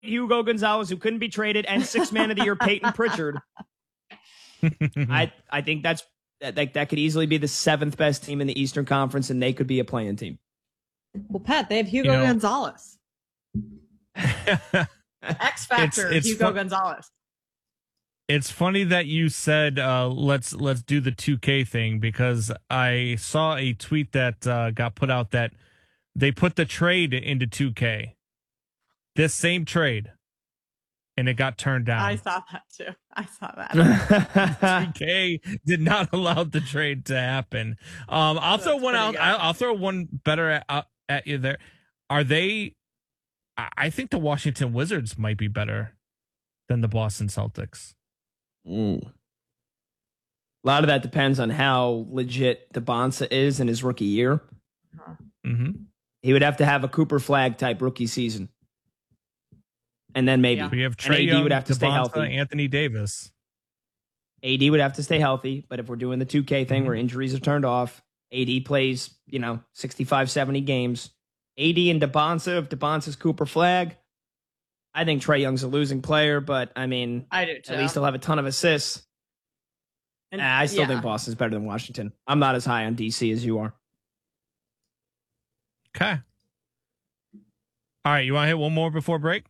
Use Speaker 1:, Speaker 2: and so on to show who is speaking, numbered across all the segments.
Speaker 1: Hugo Gonzalez, who couldn't be traded, and sixth man of the year Peyton Pritchard. I think that could easily be the seventh best team in the Eastern Conference, and they could be a play-in team.
Speaker 2: Well, Pat, they have Hugo Gonzalez. X Factor, Hugo Gonzalez.
Speaker 3: It's funny that you said let's do the 2K thing, because I saw a tweet that got put out that they put the trade into 2K. This same trade, and it got turned down.
Speaker 2: I saw that too. I saw that.
Speaker 3: 2K did not allow the trade to happen. I'll throw one out. I'll throw one better at you there. Are they? I think the Washington Wizards might be better than the Boston Celtics.
Speaker 1: A lot of that depends on how legit DeBonsa is in his rookie year.
Speaker 3: Mm-hmm.
Speaker 1: He would have to have a Cooper Flag type rookie season. And then maybe
Speaker 3: we have Trae Young,
Speaker 1: would have to stay healthy.
Speaker 3: Anthony Davis.
Speaker 1: AD would have to stay healthy. But if we're doing the 2K thing where injuries are turned off, AD plays, 65, 70 games. AD and DeBonsa, if DeBonsa's Cooper Flag, I think Trae Young's a losing player, but I mean,
Speaker 2: I do too.
Speaker 1: At least he'll have a ton of assists. And I still think Boston's better than Washington. I'm not as high on DC as you are.
Speaker 3: Okay. All right, you want to hit one more before break?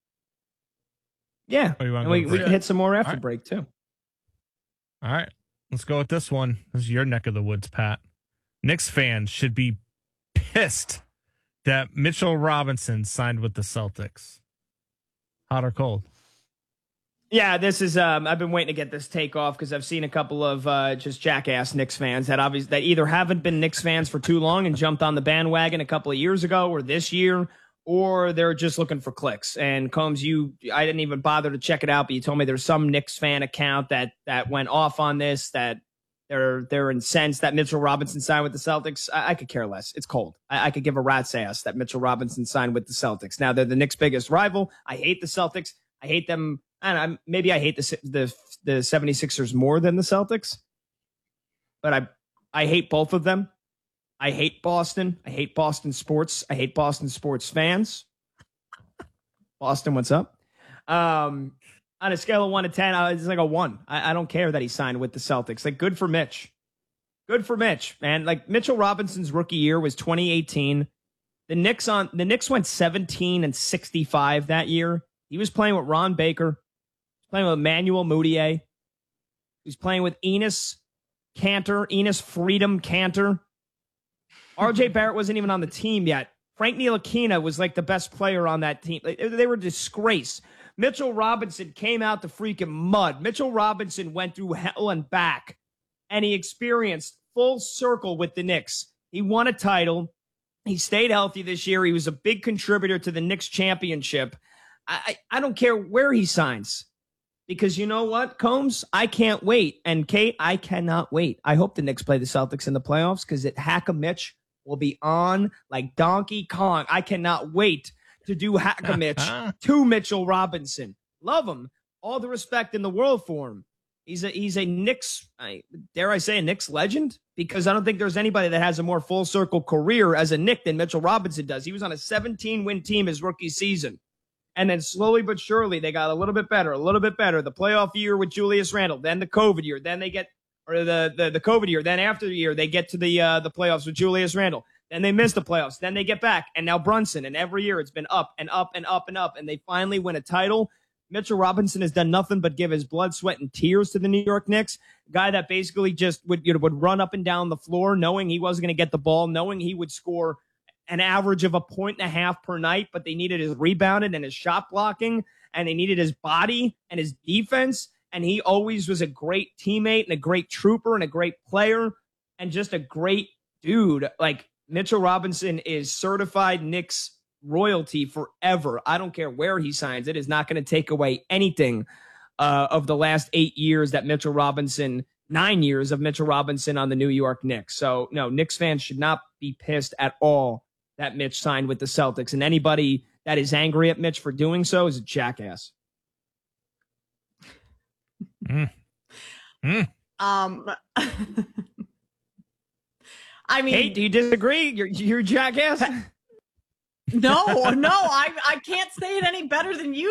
Speaker 1: Yeah, and we can hit some more after break, too.
Speaker 3: All right, let's go with this one. This is your neck of the woods, Pat. Knicks fans should be pissed that Mitchell Robinson signed with the Celtics. Hot or cold?
Speaker 1: Yeah, this is. I've been waiting to get this take off because I've seen a couple of just jackass Knicks fans that either haven't been Knicks fans for too long and jumped on the bandwagon a couple of years ago or this year, or they're just looking for clicks. And Combs, I didn't even bother to check it out, but you told me there's some Knicks fan account that went off on this, that they're incensed that Mitchell Robinson signed with the Celtics. I could care less. It's cold. I could give a rat's ass that Mitchell Robinson signed with the Celtics. Now, they're the Knicks' biggest rival. I hate the Celtics. I hate them. And maybe I hate the 76ers more than the Celtics. But I hate both of them. I hate Boston. I hate Boston sports. I hate Boston sports fans. Boston, what's up? On a scale of 1 to 10, it's like a 1. I don't care that he signed with the Celtics. Like, good for Mitch. Good for Mitch, man. Like, Mitchell Robinson's rookie year was 2018. The Knicks went 17-65 that year. He was playing with Ron Baker. He was playing with Emmanuel Mudiay. He was playing with Enes Freedom Cantor. RJ Barrett wasn't even on the team yet. Frank Ntilikina was like the best player on that team. They were a disgrace. Mitchell Robinson came out the freaking mud. Mitchell Robinson went through hell and back, and he experienced full circle with the Knicks. He won a title. He stayed healthy this year. He was a big contributor to the Knicks championship. I don't care where he signs, because you know what, Combs? I can't wait. And Kate, I cannot wait. I hope the Knicks play the Celtics in the playoffs, because Hack-a-Mitch will be on like Donkey Kong. I cannot wait to do Hack-a-Mitch to Mitchell Robinson. Love him. All the respect in the world for him. He's a Knicks, dare I say, a Knicks legend, because I don't think there's anybody that has a more full circle career as a Knick than Mitchell Robinson does. He was on a 17-win team his rookie season. And then slowly but surely, they got a little bit better. The playoff year with Julius Randle, then the COVID year, then they get, or the COVID year, then after the year, they get to the playoffs with Julius Randle. Then they miss the playoffs. Then they get back. And now Brunson. And every year it's been up and up and up and up. And they finally win a title. Mitchell Robinson has done nothing but give his blood, sweat, and tears to the New York Knicks. A guy that basically just would run up and down the floor, knowing he wasn't going to get the ball, knowing he would score an average of 1.5 points per night, but they needed his rebounding and his shot blocking, and they needed his body and his defense. And he always was a great teammate and a great trooper and a great player and just a great dude. Like, Mitchell Robinson is certified Knicks royalty forever. I don't care where he signs. It is not going to take away anything of the last 8 years that Mitchell Robinson, 9 years of Mitchell Robinson on the New York Knicks. So, no, Knicks fans should not be pissed at all that Mitch signed with the Celtics. And anybody that is angry at Mitch for doing so is a jackass.
Speaker 2: I mean,
Speaker 1: hey, do you disagree? You're a jackass.
Speaker 2: No, I can't say it any better than you